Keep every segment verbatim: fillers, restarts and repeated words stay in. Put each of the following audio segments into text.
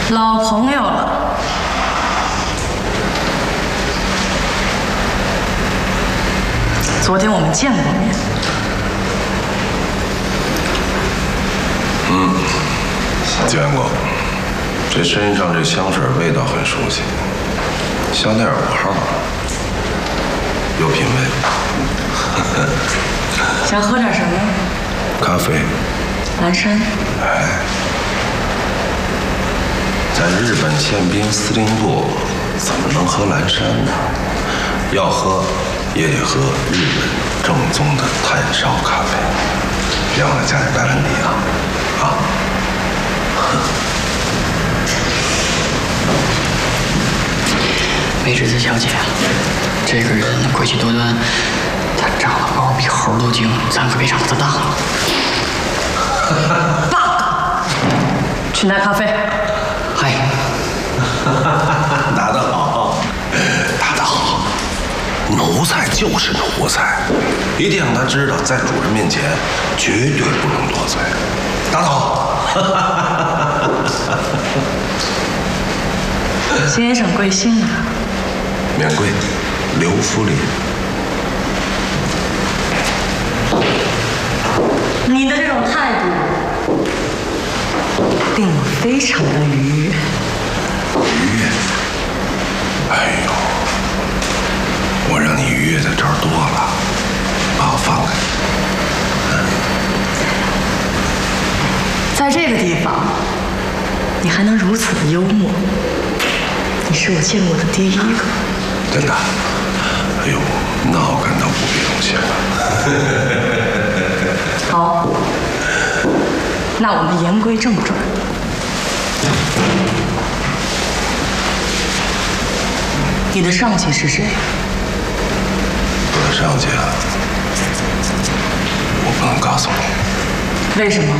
老朋友了。昨天我们见过面。 嗯，见过。这身上这香水味道很熟悉，香奈儿五号，有品味。 想喝点什么？ 咖啡。 蓝山。 哎。 在日本宪兵司令部，怎么能喝蓝山呢？要喝也得喝日本正宗的炭烧咖啡，别忘了加点白兰地啊！啊！ 梅枝子小姐，这个人诡计多端，他长得高比猴都精，咱可别长他的大了。 爸，去拿咖啡。 嗨， 打得好，打得好，奴才就是奴才，一定让他知道，在主人面前绝对不能多嘴。打得好， 先生贵姓啊？ 免贵，刘福林。 你的这种态度。 令我非常的愉悦。 愉悦？哎呦，我让你愉悦的招多了，把我放开。 在这个地方，你还能如此的幽默，你是我见过的第一个。 真的？哎呦，那我感到无比荣幸了。 好，那我们言归正传。 你的上级是谁？ 我的上级啊，我不能告诉你。 为什么？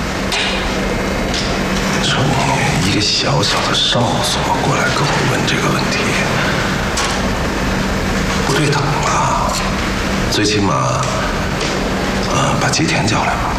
说你一个小小的少佐过来跟我问这个问题，不对等啊！最起码，呃，把吉田叫来吧。